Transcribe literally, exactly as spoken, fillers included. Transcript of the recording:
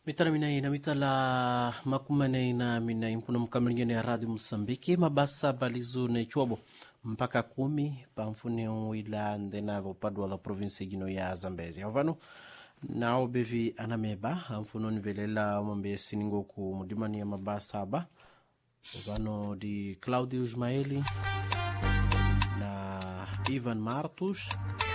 Mitala minay na mitala makumanay na minay mpuno mkamilingene ya Radio Msambiki mabasa balizu na chuobo mpaka kumi pamfune wila ndena upadu wala provinsi gino ya Zambezi. Havano na obevi anameba mfuno nivelela umambe siningo ku mudimani ya mabasa ba. Havano di Claudio Ismaeli na Ivan Martus